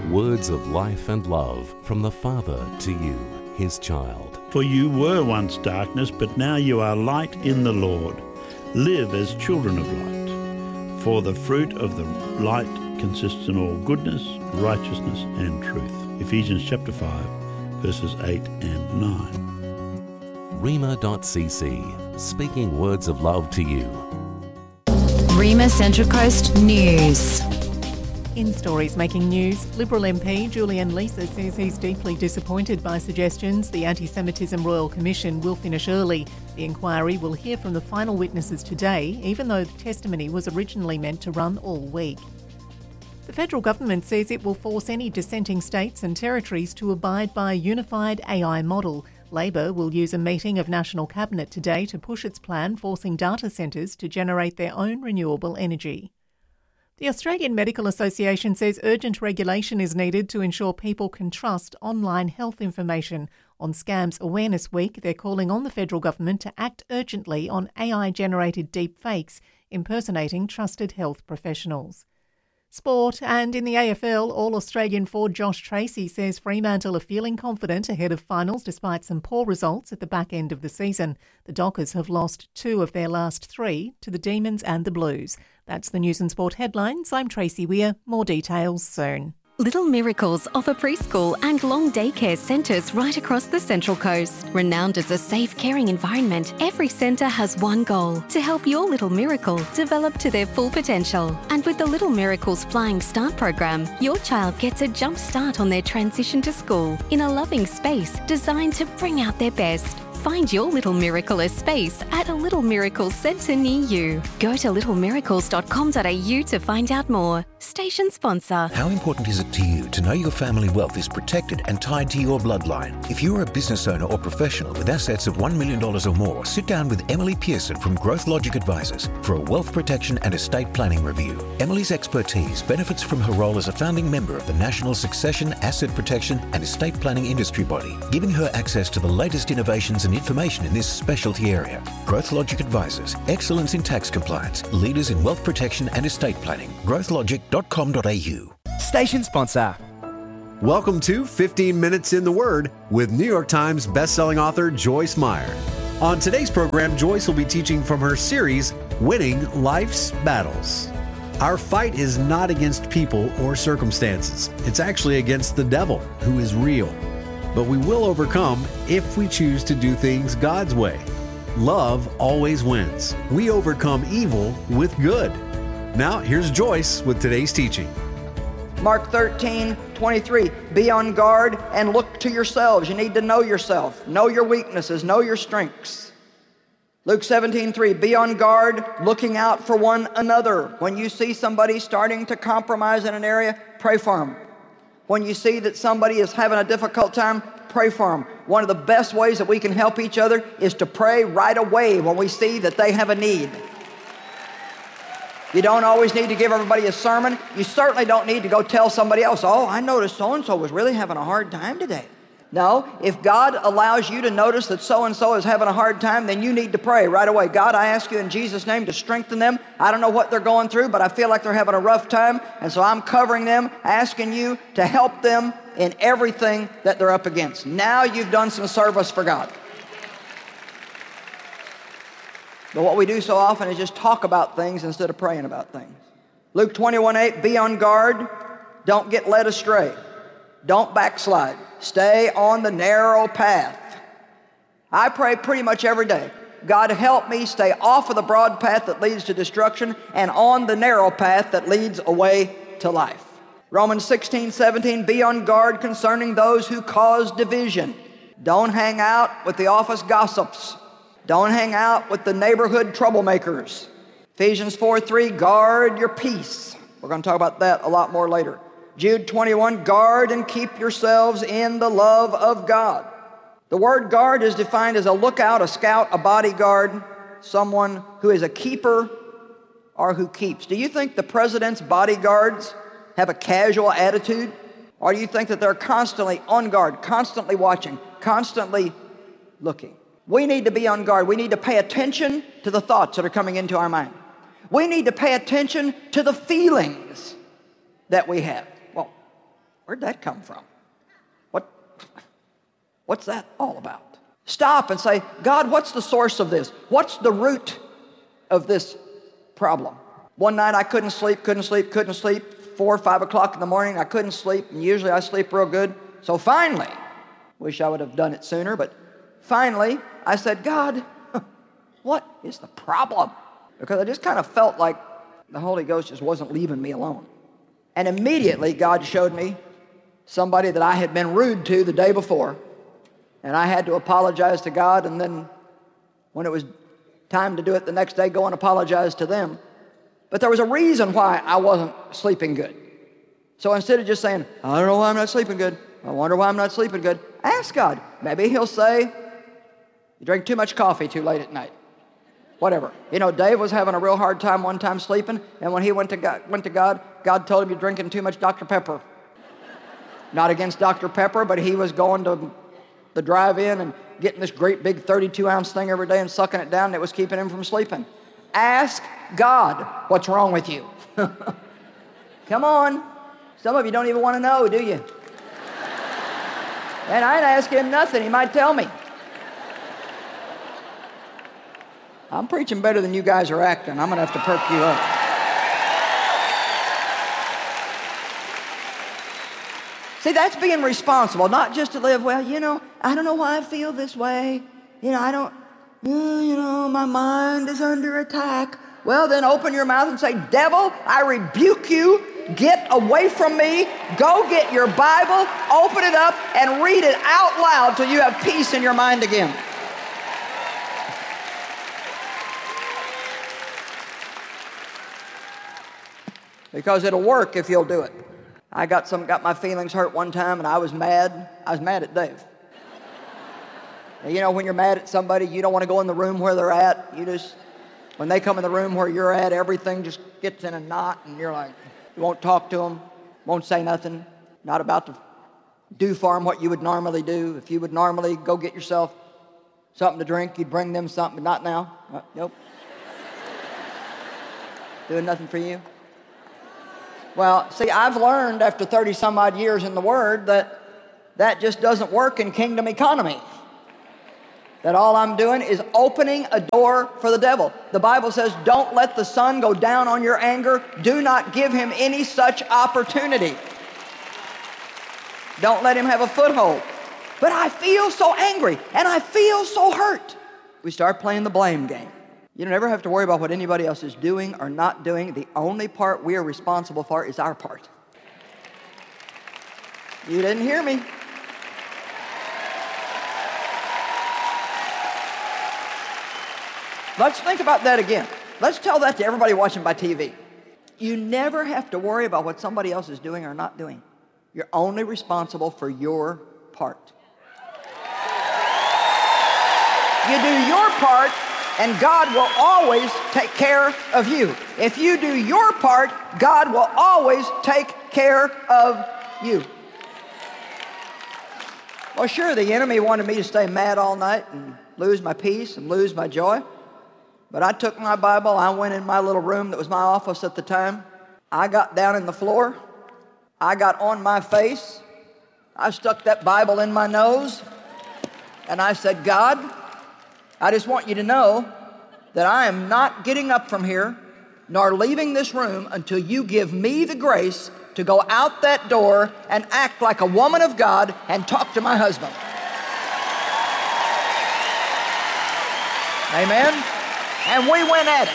Words of life and love from the Father to you, his child. For you were once darkness, but now you are light in the Lord. Live as children of light. For the fruit of the light consists in all goodness, righteousness and truth. Ephesians chapter 5, verses 8 and 9. Rhema.cc, speaking words of love to you. Rhema Central Coast News. In stories making news, Liberal MP Julian Leeser says he's deeply disappointed by suggestions the Anti-Semitism Royal Commission will finish early. The inquiry will hear from the final witnesses today, even though the testimony was originally meant to run all week. The federal government says it will force any dissenting states and territories to abide by a unified AI model. Labor will use a meeting of National Cabinet today to push its plan forcing data centres to generate their own renewable energy. The Australian Medical Association says urgent regulation is needed to ensure people can trust online health information. On Scams Awareness Week, they're calling on the federal government to act urgently on AI-generated deepfakes impersonating trusted health professionals. Sport, and in the AFL, All-Australian forward Josh Tracy says Fremantle are feeling confident ahead of finals despite some poor results at the back end of the season. The Dockers have lost 2 of their last 3 to the Demons and the Blues. That's the News and Sport headlines. I'm Tracy Weir. More details soon. Little Miracles offer preschool and long daycare centres right across the Central Coast. Renowned as a safe, caring environment, every centre has one goal: to help your little miracle develop to their full potential. And with the Little Miracles Flying Start program, your child gets a jump start on their transition to school in a loving space designed to bring out their best. Find your Little Miracle space at a Little Miracles centre near you. Go to littlemiracles.com.au to find out more. Station sponsor. How important is it to you to know your family wealth is protected and tied to your bloodline? If you're a business owner or professional with assets of $1 million or more, sit down with Emily Pearson from Growth Logic Advisors for a wealth protection and estate planning review. Emily's expertise benefits from her role as a founding member of the National Succession, Asset Protection and Estate Planning Industry Body, giving her access to the latest innovations and information in this specialty area. Growth Logic Advisors, excellence in tax compliance, leaders in wealth protection and estate planning. growthlogic.com.au. Station sponsor. Welcome to 15 Minutes in the Word with New York Times bestselling author Joyce Meyer. On today's program, Joyce will be teaching from her series, Winning Life's Battles. Our fight is not against people or circumstances. It's actually against the devil, who is real. But we will overcome if we choose to do things God's way. Love always wins. We overcome evil with good. Now, here's Joyce with today's teaching. Mark 13:23. Be on guard and look to yourselves. You need to know yourself. Know your weaknesses. Know your strengths. Luke 17:3. Be on guard, looking out for one another. When you see somebody starting to compromise in an area, pray for them. When you see that somebody is having a difficult time, pray for them. One of the best ways that we can help each other is to pray right away when we see that they have a need. You don't always need to give everybody a sermon. You certainly don't need to go tell somebody else, oh, I noticed so-and-so was really having a hard time today. No, if God allows you to notice that so-and-so is having a hard time, then you need to pray right away. God, I ask you in Jesus' name to strengthen them. I don't know what they're going through, but I feel like they're having a rough time, and so I'm covering them, asking you to help them in everything that they're up against. Now you've done some service for God. But what we do so often is just talk about things instead of praying about things. Luke 21:8, be on guard. Don't get led astray. Don't backslide. Stay on the narrow path. I pray pretty much every day, God help me stay off of the broad path that leads to destruction and on the narrow path that leads away to life. Romans 16:17, be on guard concerning those who cause division. Don't hang out with the office gossips. Don't hang out with the neighborhood troublemakers. Ephesians 4:3, guard your peace. We're going to talk about that a lot more later. Jude 21, guard and keep yourselves in the love of God. The word guard is defined as a lookout, a scout, a bodyguard, someone who is a keeper or who keeps. Do you think the president's bodyguards have a casual attitude? Or do you think that they're constantly on guard, constantly watching, constantly looking? We need to be on guard. We need to pay attention to the thoughts that are coming into our mind. We need to pay attention to the feelings that we have. Well, Where'd that come from? What's that all about? Stop and say, God, what's the source of this? What's the root of this problem? One night I couldn't sleep. 4 or 5 o'clock in the morning, I couldn't sleep, and usually I sleep real good. So finally, wish I would have done it sooner, but finally I said, God, what is the problem? Because I just kind of felt like the Holy Ghost just wasn't leaving me alone. And immediately God showed me somebody that I had been rude to the day before, and I had to apologize to God, and then when it was time to do it the next day, go and apologize to them. But there was a reason why I wasn't sleeping good. So instead of just saying, I don't know why I'm not sleeping good, I wonder why I'm not sleeping good, ask God. Maybe he'll say, you drink too much coffee too late at night. Whatever. You know, Dave was having a real hard time one time sleeping, and when he went to God, God told him you're drinking too much Dr. Pepper. Not against Dr. Pepper, but he was going to the drive-in and getting this great big 32-ounce thing every day and sucking it down, and it was keeping him from sleeping. Ask God what's wrong with you. Come on. Some of you don't even want to know, do you? And I'd ask him nothing. He might tell me. I'm preaching better than you guys are acting. I'm going to have to perk you up. See, that's being responsible, not just to live, well, you know, I don't know why I feel this way. You know, my mind is under attack. Well, then open your mouth and say, devil, I rebuke you. Get away from me. Go get your Bible, open it up, and read it out loud till you have peace in your mind again. Because it'll work if you'll do it. I got my feelings hurt one time, and I was mad. I was mad at Dave. You know, when you're mad at somebody, you don't want to go in the room where they're at. When they come in the room where you're at, everything just gets in a knot, and you're like, you won't talk to them, won't say nothing, not about to do for them what you would normally do. If you would normally go get yourself something to drink, you'd bring them something, but not now. Nope. Doing nothing for you. Well, see, I've learned after 30 some odd years in the Word that just doesn't work in kingdom economy. That all I'm doing is opening a door for the devil. The Bible says, don't let the sun go down on your anger. Do not give him any such opportunity. Don't let him have a foothold. But I feel so angry and I feel so hurt. We start playing the blame game. You don't ever have to worry about what anybody else is doing or not doing. The only part we are responsible for is our part. You didn't hear me. Let's think about that again. Let's tell that to everybody watching by TV. You never have to worry about what somebody else is doing or not doing. You're only responsible for your part. You do your part, and God will always take care of you. If you do your part, God will always take care of you. Well, sure, the enemy wanted me to stay mad all night and lose my peace and lose my joy. But I took my Bible, I went in my little room that was my office at the time. I got down in the floor. I got on my face. I stuck that Bible in my nose. And I said, God, I just want you to know that I am not getting up from here nor leaving this room until you give me the grace to go out that door and act like a woman of God and talk to my husband. Amen? And we went at it.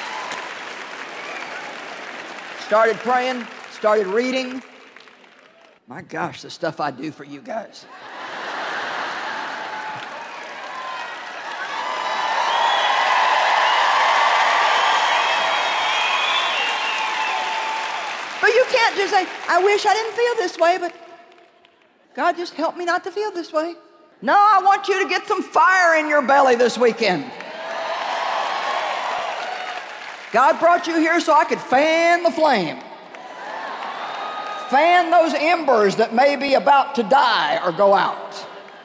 Started praying, started reading. My gosh, the stuff I do for you guys. But you can't just say, I wish I didn't feel this way, but God, just help me not to feel this way. No, I want you to get some fire in your belly this weekend. God brought you here so I could fan the flame. Fan those embers that may be about to die or go out.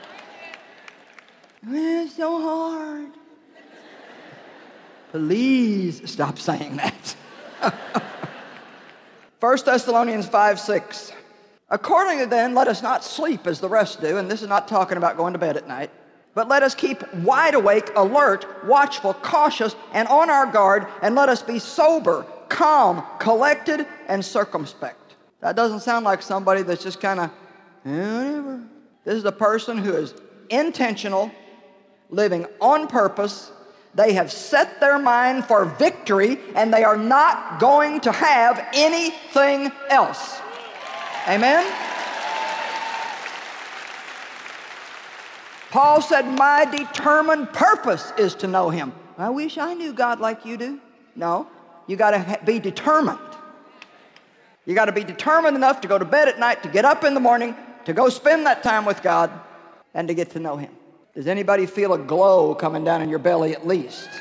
It's so hard. Please stop saying that. 1 Thessalonians 5:6. Accordingly then, let us not sleep as the rest do, and this is not talking about going to bed at night, but let us keep wide awake, alert, watchful, cautious, and on our guard, and let us be sober, calm, collected, and circumspect. That doesn't sound like somebody that's just kind of, whatever. This is a person who is intentional, living on purpose. They have set their mind for victory, and they are not going to have anything else. Amen? Paul said, my determined purpose is to know him. I wish I knew God like you do. No, you got to be determined. You got to be determined enough to go to bed at night, to get up in the morning, to go spend that time with God, and to get to know him. Does anybody feel a glow coming down in your belly at least?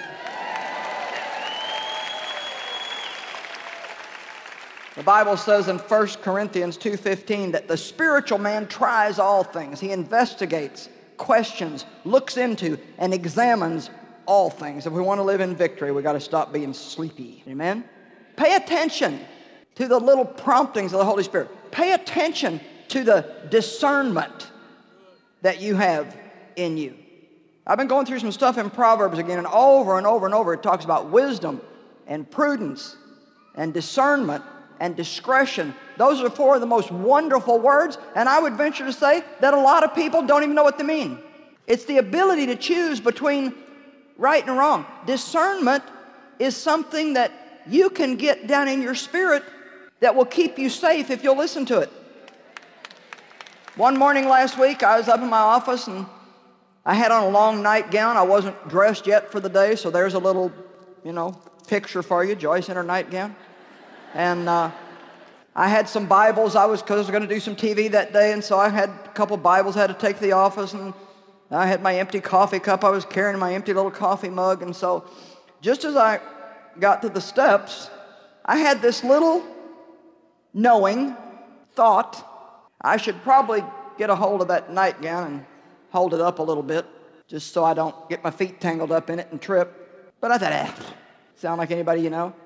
The Bible says in 1 Corinthians 2:15 that the spiritual man tries all things. He investigates, questions, looks into, and examines all things. If we want to live in victory, we've got to stop being sleepy. Amen? Pay attention to the little promptings of the Holy Spirit. Pay attention to the discernment that you have in you. I've been going through some stuff in Proverbs again, and over it talks about wisdom and prudence and discernment and discretion. Those are four of the most wonderful words, and I would venture to say that a lot of people don't even know what they mean. It's the ability to choose between right and wrong. Discernment is something that you can get down in your spirit that will keep you safe if you'll listen to it. One morning last week, I was up in my office, and I had on a long nightgown. I wasn't dressed yet for the day, so there's a little, picture for you, Joyce in her nightgown. And I had some Bibles. I was going to do some TV that day, and so I had a couple Bibles I had to take to the office, and I had my empty coffee cup. I was carrying my empty little coffee mug, and so just as I got to the steps, I had this little knowing thought, I should probably get a hold of that nightgown and hold it up a little bit, just so I don't get my feet tangled up in it and trip. But I thought, sound like anybody you know?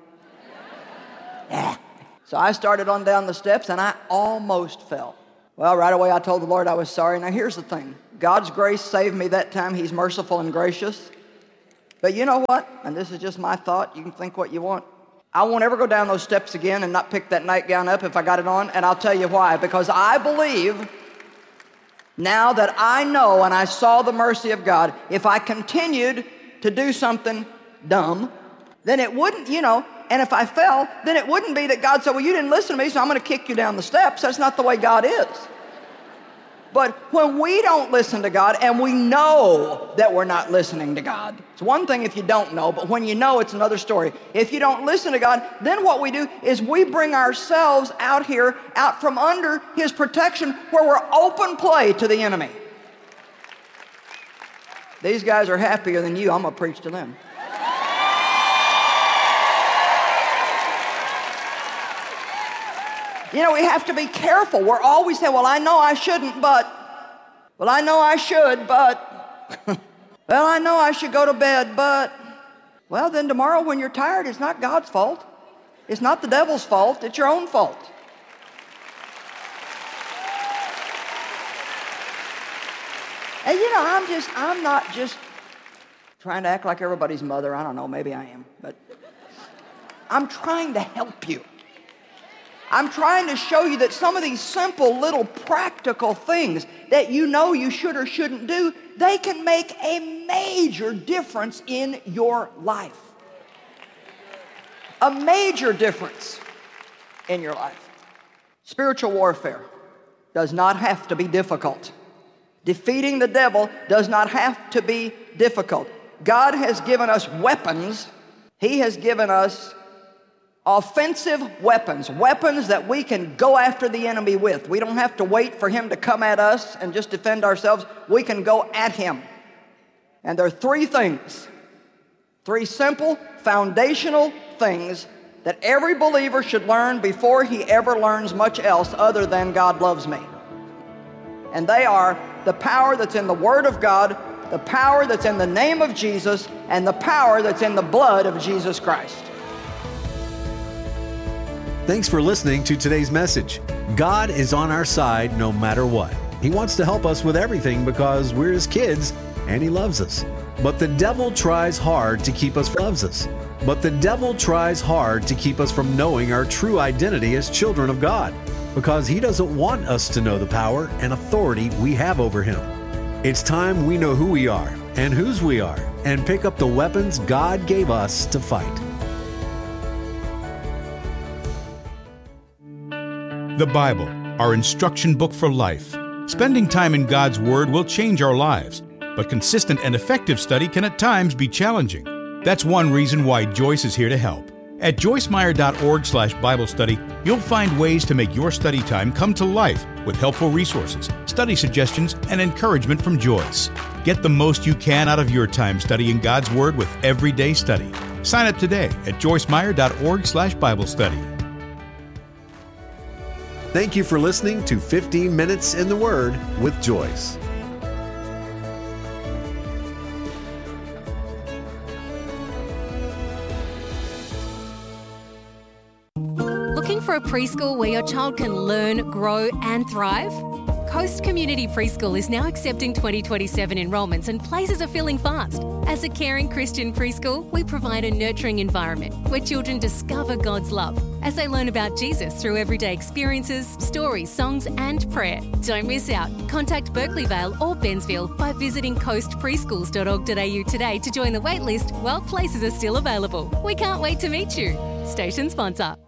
So I started on down the steps, and I almost fell. Well, right away I told the Lord I was sorry. Now here's the thing. God's grace saved me that time. He's merciful and gracious. But you know what? And this is just my thought. You can think what you want. I won't ever go down those steps again and not pick that nightgown up if I got it on. And I'll tell you why. Because I believe now that I know and I saw the mercy of God, if I continued to do something dumb, then it wouldn't, and if I fell, then it wouldn't be that God said, well, you didn't listen to me, so I'm going to kick you down the steps. That's not the way God is. But when we don't listen to God, and we know that we're not listening to God, it's one thing if you don't know, but when you know, it's another story. If you don't listen to God, then what we do is we bring ourselves out here, out from under His protection, where we're open play to the enemy. These guys are happier than you. I'm going to preach to them. We have to be careful. We're always saying, well, I know I shouldn't, but, well, I know I should, but, well, I know I should go to bed, but, well, then tomorrow when you're tired, it's not God's fault. It's not the devil's fault. It's your own fault. And, I'm not just trying to act like everybody's mother. I don't know, maybe I am, but I'm trying to help you. I'm trying to show you that some of these simple little practical things that you should or shouldn't do, they can make a major difference in your life. A major difference in your life. Spiritual warfare does not have to be difficult. Defeating the devil does not have to be difficult. God has given us weapons. He has given us offensive weapons that we can go after the enemy with. We don't have to wait for him to come at us and just defend ourselves. We can go at him. And there are three simple, foundational things that every believer should learn before he ever learns much else other than God loves me. And they are the power that's in the Word of God, the power that's in the name of Jesus, and the power that's in the blood of Jesus Christ. Thanks for listening to today's message. God is on our side no matter what. He wants to help us with everything because we're His kids and He loves us. But the devil tries hard to keep us from knowing our true identity as children of God, because he doesn't want us to know the power and authority we have over him. It's time we know who we are and whose we are and pick up the weapons God gave us to fight. The Bible, our instruction book for life. Spending time in God's Word will change our lives, but consistent and effective study can at times be challenging. That's one reason why Joyce is here to help. At joycemeyer.org/Bible study, you'll find ways to make your study time come to life with helpful resources, study suggestions, and encouragement from Joyce. Get the most you can out of your time studying God's Word with Everyday Study. Sign up today at joycemeyer.org/Bible study. Thank you for listening to 15 Minutes in the Word with Joyce. Looking for a preschool where your child can learn, grow and thrive? Coast Community Preschool is now accepting 2027 enrolments and places are filling fast. As a caring Christian preschool, we provide a nurturing environment where children discover God's love as they learn about Jesus through everyday experiences, stories, songs and prayer. Don't miss out. Contact Berkeley Vale or Bensville by visiting coastpreschools.org.au today to join the waitlist while places are still available. We can't wait to meet you. Station sponsor.